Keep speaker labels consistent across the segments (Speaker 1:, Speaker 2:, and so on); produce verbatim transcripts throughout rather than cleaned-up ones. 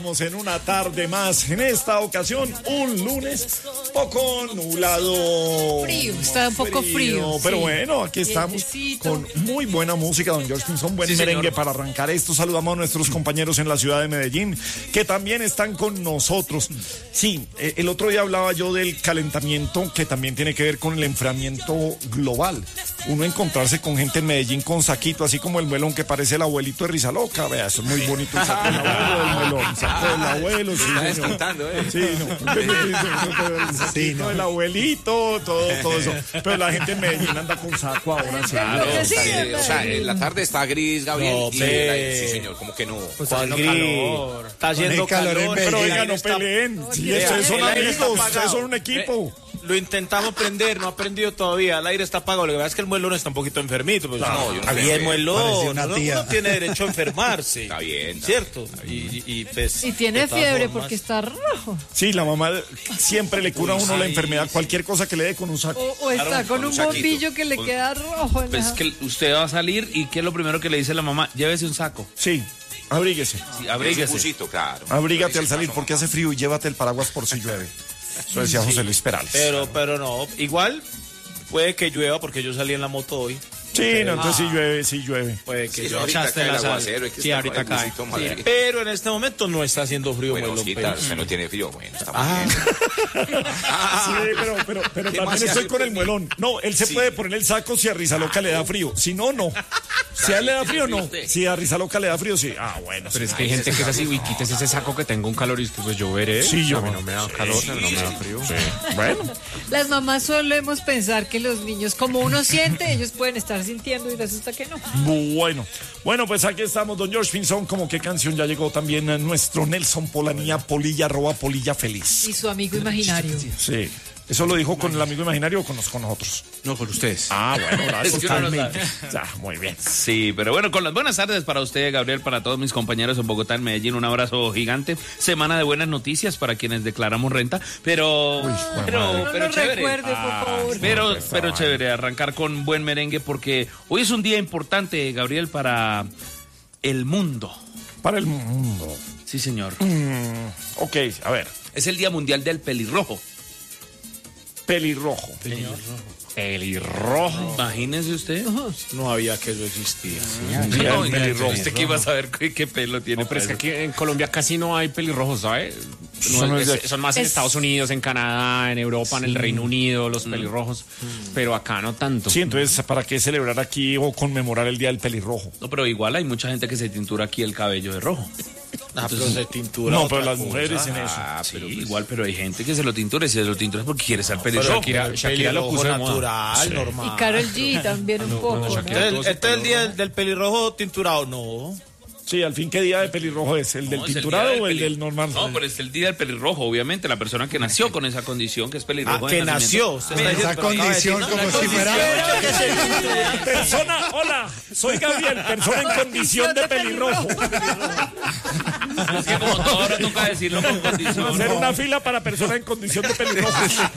Speaker 1: Estamos en una tarde más, en esta ocasión un lunes poco nublado.
Speaker 2: Frío, está un poco frío. frío
Speaker 1: pero
Speaker 2: sí.
Speaker 1: bueno, aquí estamos con muy buena música, don George Pinzón, buen sí, merengue señor. Para arrancar esto. Saludamos a nuestros compañeros en la ciudad de Medellín, que también están con nosotros. Sí, el otro día hablaba yo del calentamiento, que también tiene que ver con el enfriamiento global. Uno encontrarse con gente en Medellín con saquito, así como el melón que parece el abuelito de Rizaloca. Vea, eso es muy bonito, el saco del abuelo del melón. El abuelo, sí,
Speaker 3: está descontando, ¿eh?
Speaker 1: Sí, no. Sí, no. El abuelito, todo, todo eso. Pero la gente en Medellín anda con saco ahora. Sí.
Speaker 3: Claro, sí, o sea, en la tarde está gris, Gabriel. No, y la, sí, señor, como que no.
Speaker 4: Pues ¿cuál gris? Calor. Está haciendo calor, calor
Speaker 1: pero oiga, no peleen. Sí, ustedes son amigos, ustedes son un equipo.
Speaker 4: Lo intentamos prender, no ha prendido todavía. El aire está apagado. Lo que pasa es que el muelón está un poquito enfermito. Pues,
Speaker 3: no,
Speaker 4: no,
Speaker 3: yo
Speaker 4: no bien, muelón.
Speaker 3: Una
Speaker 4: uno, uno tiene derecho a enfermarse.
Speaker 3: Está bien. Está
Speaker 4: ¿cierto?
Speaker 3: Bien.
Speaker 4: Y, y, pues,
Speaker 2: y tiene fiebre formas, porque está rojo.
Speaker 1: Sí, la mamá siempre le cura a uno la enfermedad. Cualquier cosa que le dé con un saco.
Speaker 2: O, o está claro, con, con un, un bombillo que le con... queda rojo.
Speaker 5: Pues es que usted va a salir y ¿qué es lo primero que le dice la mamá? Llévese un saco.
Speaker 1: Sí. Abríguese.
Speaker 5: Sí, abríguese.
Speaker 3: Busito, claro.
Speaker 1: Abrígate al salir porque hace frío y llévate el paraguas por si llueve. Eso decía sí, José Luis Perales.
Speaker 4: Pero, pero no, igual puede que llueva porque yo salí en la moto hoy.
Speaker 1: Sí, pero, no, entonces ah, sí llueve, sí llueve.
Speaker 4: Puede que
Speaker 3: sí,
Speaker 4: yo
Speaker 3: echaste la sal.
Speaker 4: Sí, ahorita cae. Sí, pero en este momento no está haciendo frío.
Speaker 3: Bueno, sí, usted no tiene frío, bueno, está
Speaker 1: ah. bien. Ah. Sí, pero, pero, pero también estoy con el muelón. No, él se sí. puede poner el saco si a Rizaloca le da frío. Si no, no. Si a él le da frío, no. Si a Rizaloca le da frío, sí. Ah, bueno.
Speaker 6: Pero es que hay gente que es así, uy, quítese ese saco que tengo un calor y pues yo veré.
Speaker 1: Sí, yo.
Speaker 6: A mí no me da calor, no me da frío.
Speaker 1: Bueno.
Speaker 2: Las mamás solemos pensar que los niños, como uno siente, ellos pueden estar sintiendo y resulta que no.
Speaker 1: Bueno, bueno, pues aquí estamos, don George Pinzón. Como qué canción ya llegó también a nuestro Nelson Polanía, Polilla, arroba Polilla Feliz.
Speaker 2: Y su amigo imaginario.
Speaker 1: Sí. ¿Eso lo dijo con el amigo imaginario o con, los, con nosotros?
Speaker 6: No, con ustedes.
Speaker 1: Ah, bueno, gracias.
Speaker 5: Totalmente.
Speaker 1: Ya, muy bien.
Speaker 5: Sí, pero bueno, con las buenas tardes para usted, Gabriel, para todos mis compañeros en Bogotá, en Medellín, un abrazo gigante. Semana de buenas noticias para quienes declaramos renta, pero...
Speaker 1: Uy,
Speaker 5: pero,
Speaker 2: no
Speaker 5: pero
Speaker 2: lo
Speaker 5: chévere.
Speaker 2: recuerde, por favor.
Speaker 5: Ah, pero, pero chévere, arrancar con buen merengue porque hoy es un día importante, Gabriel, para el mundo.
Speaker 1: Para el mundo.
Speaker 5: Sí, señor.
Speaker 1: Mm, ok, a ver.
Speaker 5: Es el Día Mundial del Pelirrojo.
Speaker 1: Pelirrojo.
Speaker 5: Pelirrojo.
Speaker 1: Pelirrojo.
Speaker 5: Imagínese usted.
Speaker 4: Uh-huh. No había que eso existía.
Speaker 5: Sí, sí, no, pelirrojo. ¿Usted qué iba a saber qué, qué pelo tiene?
Speaker 6: No, pero es que aquí en Colombia casi no hay pelirrojos, ¿sabes?
Speaker 1: No,
Speaker 6: no
Speaker 1: es,
Speaker 6: es, son más en es, Estados Unidos, en Canadá, en Europa, sí. en el Reino Unido, los pelirrojos. Mm. Pero acá no tanto.
Speaker 1: Sí, entonces, ¿para qué celebrar aquí o conmemorar el Día del Pelirrojo?
Speaker 5: No, pero igual hay mucha gente que se tintura aquí el cabello de rojo.
Speaker 4: Ah, pero se tintura.
Speaker 1: No, pero las mujeres en eso.
Speaker 5: Ah, pero
Speaker 1: sí,
Speaker 5: pues, igual, pero hay gente que se lo tintura y si se lo tintura es porque quiere ser pelirrojo.
Speaker 4: Shakira, Shakira, Shakira lo puso natural, sí. normal.
Speaker 2: Y Karol G también un
Speaker 4: no,
Speaker 2: poco.
Speaker 4: No,
Speaker 2: ¿no?
Speaker 4: Este es el día del, del pelirrojo tinturado, no.
Speaker 1: Sí, al fin, ¿qué día de pelirrojo es? ¿El del no, tinturado el o el del normal?
Speaker 5: No, pero es el día del pelirrojo, obviamente. La persona que nació con esa condición, que es pelirrojo.
Speaker 4: Ah, que nació.
Speaker 1: Con esa condición, como si fuera... Persona, hola, soy Gabriel, persona en condición de pelirrojo.
Speaker 5: Es que como todo ahora toca decirlo con condición.
Speaker 1: Hacer no. una fila para persona en condición de pelirrojo.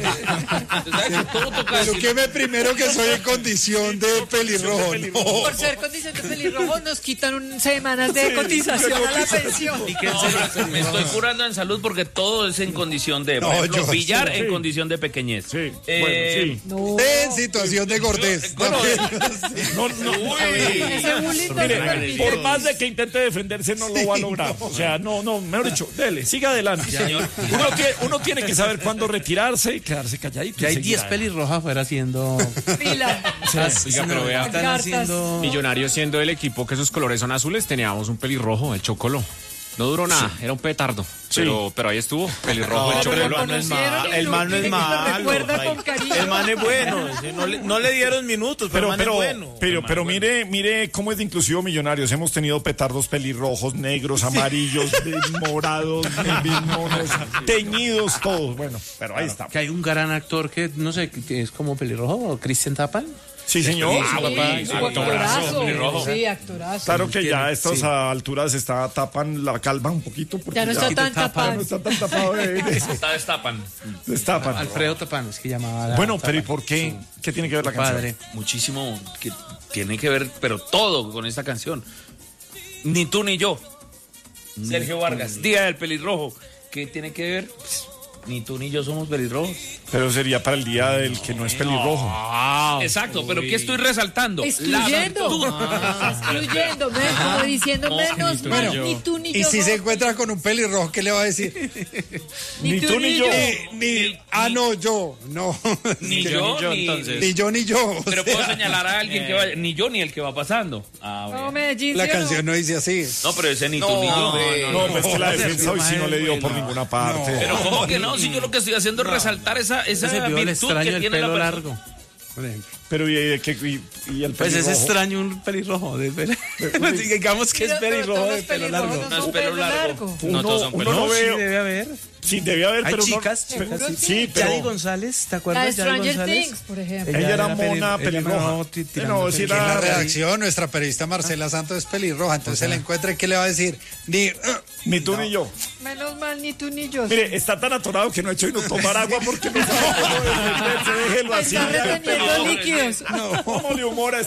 Speaker 7: Pero que me primero que soy en condición de pelirrojo. No.
Speaker 2: Por ser condición de pelirrojo nos quitan un, semanas de sí, cotización de a la pensión.
Speaker 5: Y que en serio, me estoy curando en salud porque todo es en condición de, por no, ejemplo, pillar sí, en sí. condición de pequeñez.
Speaker 1: Sí,
Speaker 5: eh,
Speaker 1: bueno, sí.
Speaker 7: No. En situación de gordez.
Speaker 5: Bueno,
Speaker 1: no, no, no. Ese mire, por más de que intente defenderse no lo va a lograr. O sea, no, no, mejor dicho, dele, siga adelante.
Speaker 5: Señor.
Speaker 1: Uno, tiene, uno tiene que saber cuándo retirarse y quedarse calladito.
Speaker 6: Ya hay diez pelirrojas afuera haciendo...
Speaker 2: Fila.
Speaker 6: Sí. Oiga, pero vea, están haciendo... Millonarios siendo el equipo que sus colores son azules, teníamos un pelirrojo, el Chocolo. No duró nada, sí. era un petardo. Sí. Pero, pero ahí estuvo, pelirrojo,
Speaker 4: no,
Speaker 6: el Chocolo.
Speaker 4: El man no es malo. El man no es malo. El man es bueno. No le, no le dieron minutos, pero, pero el man
Speaker 1: pero,
Speaker 4: es bueno.
Speaker 1: Pero,
Speaker 4: man
Speaker 1: pero
Speaker 4: es
Speaker 1: mire,
Speaker 4: bueno.
Speaker 1: mire cómo es de inclusivo Millonarios. Hemos tenido petardos pelirrojos, negros, amarillos, morados, monos, teñidos, todos. Bueno, pero ahí está.
Speaker 6: Que hay un gran actor que, no sé, que es como pelirrojo, Cristian Tapal.
Speaker 1: Sí, señor.
Speaker 2: Ah, sí, sí, actorazo. Sí, actorazo.
Speaker 1: Claro que ya a estas sí. alturas está tapan la calva un poquito. Porque
Speaker 2: ya no está tan tapado.
Speaker 1: No está tan tapado. De, de
Speaker 5: está destapan.
Speaker 1: Destapan.
Speaker 6: Alfredo Tapano, es que llamaba.
Speaker 1: Bueno, pero ¿y por qué? ¿Qué tiene que ver la canción?
Speaker 5: Padre, muchísimo. Que tiene que ver, pero todo con esta canción. Ni tú ni yo. Sergio Vargas, Día del Pelirrojo. ¿Qué tiene que ver? Pues, ni tú ni yo somos pelirrojos.
Speaker 1: Pero sería para el día del que no es pelirrojo.
Speaker 5: Ah, exacto, pero ¿qué estoy resaltando?
Speaker 2: Excluyendo. Ah, excluyendo, me, como diciendo
Speaker 5: No,
Speaker 2: menos
Speaker 5: ni tú
Speaker 2: mal,
Speaker 5: ni yo.
Speaker 2: ni tú ni yo.
Speaker 7: Y si
Speaker 2: no.
Speaker 7: se encuentra con un pelirrojo, ¿qué le va a decir?
Speaker 1: Ni tú ni yo.
Speaker 7: Ni, ni- ah, no, yo, no.
Speaker 5: Ni
Speaker 7: Que-
Speaker 5: yo,
Speaker 6: yo,
Speaker 5: ni,
Speaker 6: entonces.
Speaker 7: Ni yo, ni yo. o
Speaker 5: Pero
Speaker 7: sea,
Speaker 5: puedo señalar a alguien que vaya, ni yo ni el que va pasando. Ah,
Speaker 2: No,
Speaker 5: bueno.
Speaker 2: Medellín,
Speaker 7: la
Speaker 2: ¿sí o no?
Speaker 7: canción no dice así.
Speaker 5: No, pero ese ni tú
Speaker 3: No,
Speaker 5: ni yo.
Speaker 3: hombre.
Speaker 1: No, pues que la defensa hoy sí no le dio por ninguna parte.
Speaker 5: Pero ¿cómo que no? Si yo lo que estoy haciendo es resaltar esa, esa
Speaker 4: Se vio el
Speaker 5: virtud
Speaker 4: extraño
Speaker 5: que
Speaker 4: del
Speaker 5: tiene la
Speaker 4: pelo
Speaker 5: persona.
Speaker 4: largo.
Speaker 7: Por ejemplo.
Speaker 1: Pero y, y, y, y el
Speaker 4: Pues es
Speaker 1: pelirrojo.
Speaker 4: extraño un pelirrojo de pelo. Digamos que es
Speaker 2: Pero- pero
Speaker 4: pelirrojo
Speaker 2: todos
Speaker 4: de pelo
Speaker 2: pelirrojos
Speaker 4: largo.
Speaker 2: no
Speaker 5: No es
Speaker 2: son
Speaker 5: pelo
Speaker 2: pelo
Speaker 5: largo.
Speaker 2: largo.
Speaker 1: Uno,
Speaker 6: todos son
Speaker 1: uno
Speaker 6: pelos.
Speaker 1: no
Speaker 4: Sí,
Speaker 1: veo.
Speaker 4: debe haber.
Speaker 1: Sí, debe haber,
Speaker 4: Hay
Speaker 1: pero no-
Speaker 4: chicas, chicas, sí.
Speaker 1: Sí, pero
Speaker 4: Yadi González, ¿te
Speaker 2: La
Speaker 4: acuerdas?
Speaker 2: de
Speaker 4: Yadi
Speaker 2: Stranger
Speaker 4: González?
Speaker 2: Things, por ejemplo.
Speaker 1: ella era
Speaker 4: peli-
Speaker 1: mona
Speaker 4: ella
Speaker 1: pelirroja.
Speaker 4: no,
Speaker 1: Eh,
Speaker 4: tirando
Speaker 1: no, si
Speaker 7: En la
Speaker 1: era
Speaker 7: redacción, nuestra periodista Marcela Santos es pelirroja, entonces se le encuentra y ¿qué le va a decir? Ni, uh,
Speaker 1: ni tú ni yo.
Speaker 2: Menos mal, ni tú ni yo.
Speaker 1: Mire, está tan atorado que no ha hecho y no tomar agua porque no sabe cómo defenderse. Déjelo así.
Speaker 2: Está
Speaker 1: ya,
Speaker 2: reteniendo
Speaker 1: pelirrojo.
Speaker 2: líquidos.
Speaker 1: ¿Cómo le humora